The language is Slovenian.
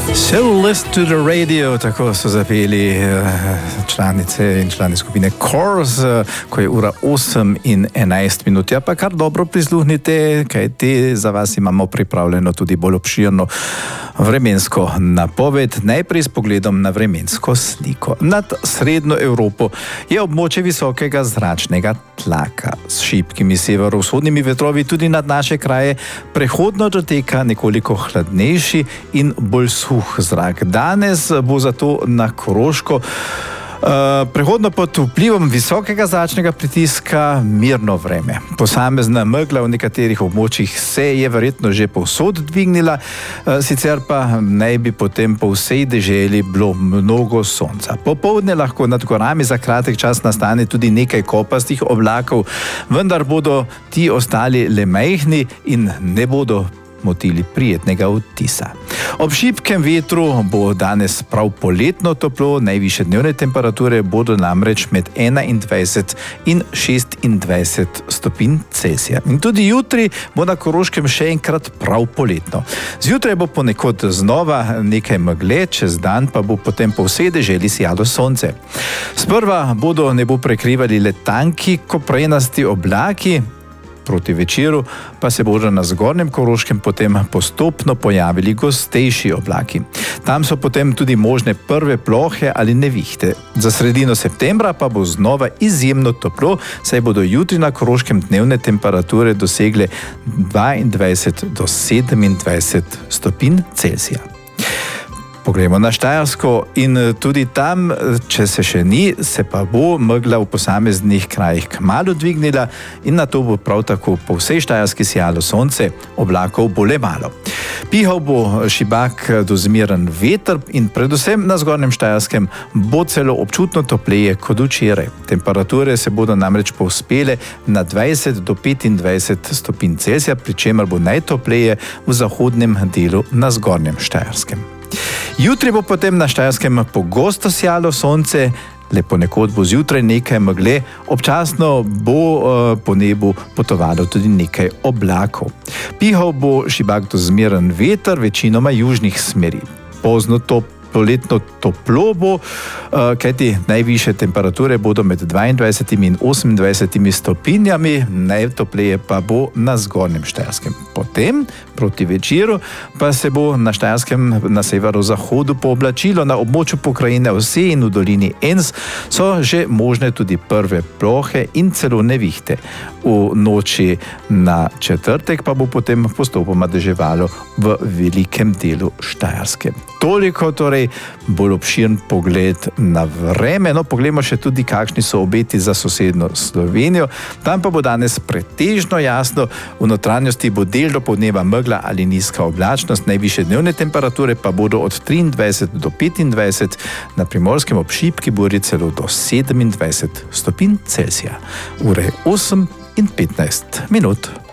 So listen to the radio, tako so zapeli članice in člani skupine Kors, ko je ura 8:11. Ja, pa kar dobro prisluhnite, kajti za vas imamo pripravljeno tudi bolj obširno vremensko napoved. Najprej s pogledom na vremensko sliko. Nad srednjo Evropo je območje visokega zračnega tlaka s šibkimi severovzhodnimi vetrovi, tudi nad naše kraje prehodno doteka nekoliko hladnejši in bolj suh zrak. Danes bo zato na Koroško prehodno pod vplivom visokega zračnega pritiska mirno vreme. Posamezna megla v nekaterih območjih se je verjetno že povsod dvignila, sicer pa naj bi potem po vsej deželi bilo mnogo sonca. Popoldne lahko nad gorami za kratek čas nastane tudi nekaj kopastih oblakov, vendar bodo ti ostali le majhni in ne bodo motili prijetnega vtisa. Ob šibkem vetru bo danes prav poletno toplo, najvišje dnevne temperature bodo namreč med 21 in 26 stopinj Celzija. In tudi jutri bo na Koroškem še enkrat prav poletno. Zjutraj bo ponekod znova nekaj megle, čez dan pa bo potem po vsej deželi sijalo sonce. Sprva bodo nebo prekrivali le tanki koprenasti oblaki, proti večeru pa se bodo na zgornjem Koroškem potem postopno pojavili gostejši oblaki. Tam so potem tudi možne prve plohe ali nevihte. Za sredino septembra pa bo znova izjemno toplo, saj bodo jutri na Koroškem dnevne temperature dosegle 22 do 27 stopinj Celzija. Poglejmo na Štajersko in tudi tam, če se še ni, se pa bo megla v posameznih krajih kmalu dvignila in na to bo prav tako po vsej Štajerski sijalo sonce, oblakov bo le malo. Pihal bo šibak do zmeren veter in predvsem na zgornjem Štajerskem bo celo občutno topleje kot včeraj. Temperature se bodo namreč povzpele na 20 do 25 stopinj Celzija, pri čemer bo najtopleje v zahodnem delu na zgornjem Štajerskem. Jutri bo potem na Štajerskem pogosto sijalo sonce, le ponekod bo zjutraj nekaj megle, občasno bo po nebu potovalo tudi nekaj oblakov. Pihal bo šibak do zmeren veter, večinoma južnih smeri. Pozno poletno toplo bo, kajti najvišje temperature bodo med 22 in 28 stopinjami, najtopleje pa bo na zgornjem Štajerskem. Potem, proti večeru, pa se bo na Štajerskem na severozahodu pooblačilo, na območju pokrajine Vse in v dolini Enz so že možne tudi prve plohe in celo nevihte. V noči na četrtek pa bo potem postopoma deževalo v velikem delu Štajerske. Toliko torej bolj obširen pogled na vreme. No, poglejmo še tudi, kakšni so obeti za sosednjo Slovenijo. Tam pa bo danes pretežno jasno, v notranjosti bo del dopoldneva megla ali nizka oblačnost, najvišje dnevne temperature pa bodo od 23 do 25, na Primorskem ob šibki burji celo do 27 stopinj Celzija. Ura je 8:15.